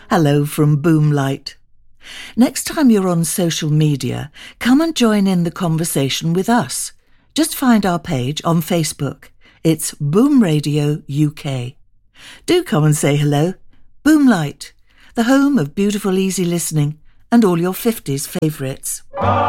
Hello from Boomlight. Next time you're on social media, come and join in the conversation with us. Just find our page on Facebook. It's Boom Radio UK. Do come and say hello. Boomlight, the home of beautiful easy listening and all your 50s favourites.